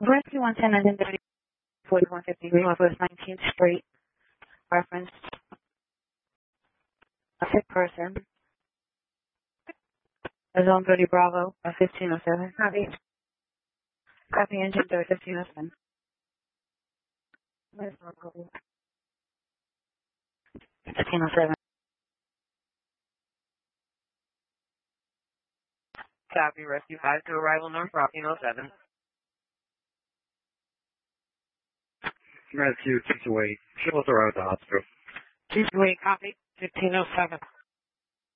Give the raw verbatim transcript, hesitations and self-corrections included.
Rescue one ten, nineteen thirty, forty-one fifty, Northwest nineteenth Street. Reference a sick person. A Zone thirty Bravo, a fifteen oh seven. Copy. Copy engine thirty, fifteen oh seven. fifteen oh seven. Copy, Rescue five to arrival North fifteen oh seven. Rescue two two eight, show us around the hospital. two two eight, copy, fifteen oh seven.